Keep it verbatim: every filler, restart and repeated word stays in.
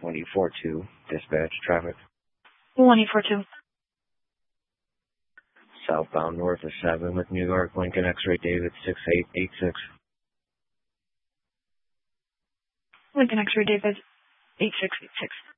one eight four two, dispatch, traffic. one eight four two. Southbound north of seven with New York, Lincoln X-ray David six eight eight six. Lincoln X-ray David eight six eight six.